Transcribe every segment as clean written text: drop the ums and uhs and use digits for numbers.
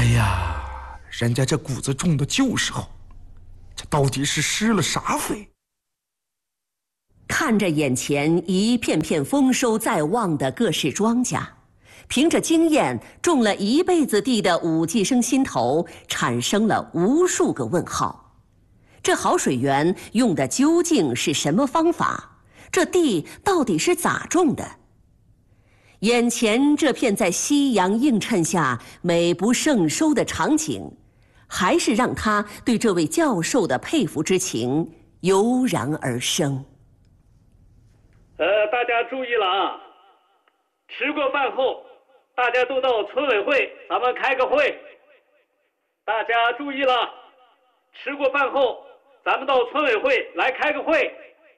哎呀，人家这谷子种的就是好，这到底是施了啥肥？ 看着眼前一片片丰收在望的各式庄稼，凭着经验种了一辈子地的武继生心头产生了无数个问号：这好水源用的究竟是什么方法？这地到底是咋种的？眼前这片在夕阳映衬下美不胜收的场景，还是让他对这位教授的佩服之情油然而生。 大家注意了啊！吃过饭后，大家都到村委会，咱们开个会。大家注意了，吃过饭后，咱们到村委会来开个会。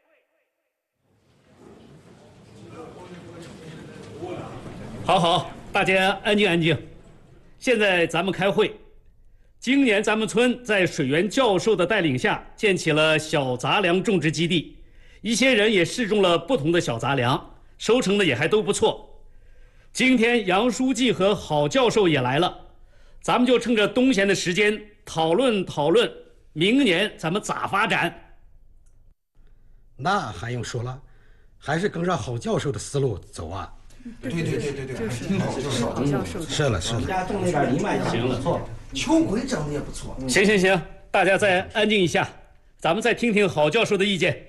好，大家安静安静。现在咱们开会。今年咱们村在水源教授的带领下，建起了小杂粮种植基地。一些人也试种了不同的小杂粮，收成的也还都不错。今天杨书记和郝教授也来了，咱们就趁着冬闲的时间讨论讨论，明年咱们咋发展。 那还用说了，还是跟上郝教授的思路走啊。 对，挺好， 是了。 我们家种那点藜麦也不错， 秋葵长得也不错。 行，大家再安静一下，咱们再听听郝教授的意见。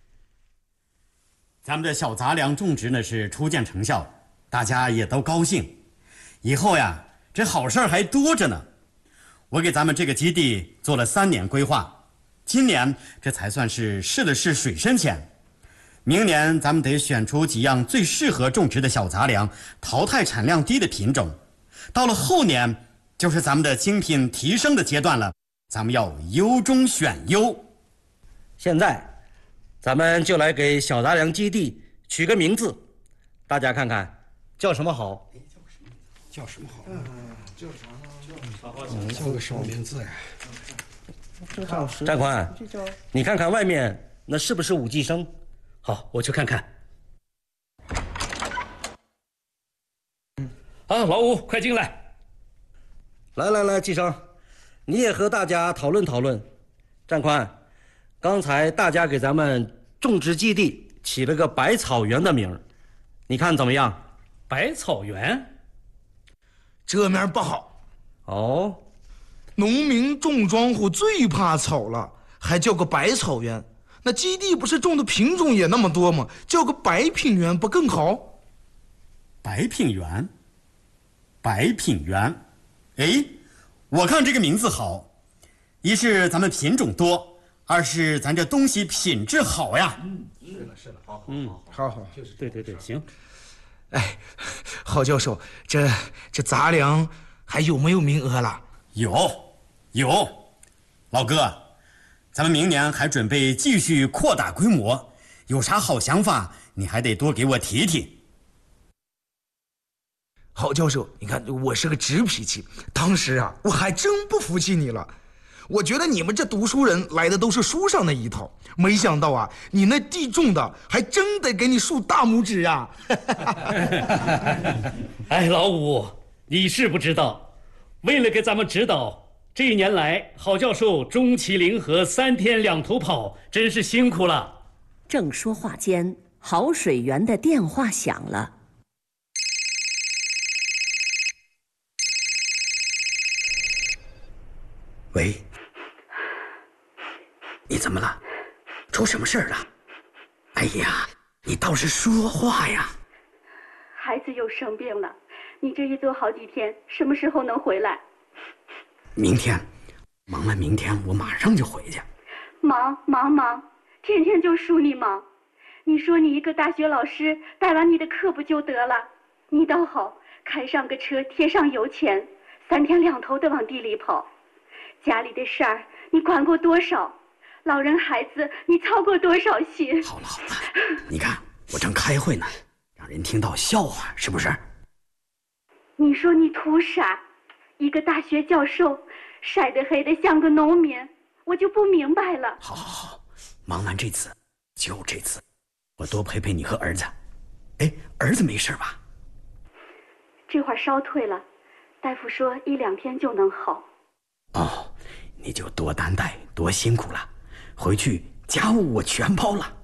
咱们的小杂粮种植呢是初见成效，大家也都高兴。以后呀，这好事还多着呢。我给咱们这个基地做了3年规划，今年这才算是试了试水深浅。明年咱们得选出几样最适合种植的小杂粮，淘汰产量低的品种。到了后年，就是咱们的精品提升的阶段了，咱们要优中选优。 现在咱们就来给小杂粮基地取个名字，大家看看叫什么好？ 叫什么好？叫啥呢？叫个什么名字呀？ 战宽，你看看外面那是不是武继生？ 好，我去看看。老武，快进来。 来，继生，你也和大家讨论讨论。战宽，刚才大家给咱们种植基地起了个百草园的名儿，你看怎么样？ 百草园？ 这名不好。 哦， 农民种庄户最怕草了，还叫个百草园。那基地不是种的品种也那么多吗？叫个百品园不更好？ 百品园，哎，我看这个名字好，一是咱们品种多，二是咱这东西品质好呀。 是了，好， 好， 就是，对，行。 哎，郝教授，这杂粮还有没有名额了？ 有，老哥，咱们明年还准备继续扩大规模，有啥好想法，你还得多给我提提。 郝教授，你看我是个直脾气，当时啊，我还真不服气你了。我觉得你们这读书人来的都是书上那一套，没想到啊，你那地种的还真得给你竖大拇指呀！ 哎，老武，你是不知道，为了给咱们指导，这一年来郝教授钟麒麟和3天2头跑，真是辛苦了。 正说话间，郝水源的电话响了。 喂，你怎么了？出什么事了？哎呀，你倒是说话呀！ 孩子又生病了，你这一坐好几天，什么时候能回来？ 明天，忙完明天我马上就回去。 忙，天天就数你忙。你说你一个大学老师，带完你的课不就得了？你倒好，开上个车，贴上油钱，3天2头的往地里跑。家里的事儿你管过多少？老人孩子你操过多少心？ 好了，你看我正开会呢，让人听到笑话是不是？ 你说你图啥？一个大学教授，晒得黑得像个农民，我就不明白了。 好，忙完这次，就这次，我多陪陪你和儿子。哎，儿子没事吧？ 这会儿烧退了， 大夫说1-2天就能好。 哦，你就多担待，多辛苦了。回去家务我全包了。